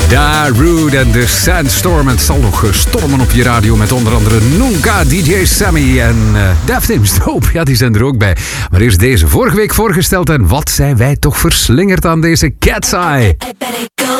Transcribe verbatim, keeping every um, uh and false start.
Ja, Rude en de Sandstorm. Het zal nog stormen op je radio met onder andere Nunca, D J Sammy en uh, Daft Names Dope. Ja, die zijn er ook bij. Maar eerst deze vorige week voorgesteld en wat zijn wij toch verslingerd aan deze Cat's Eye.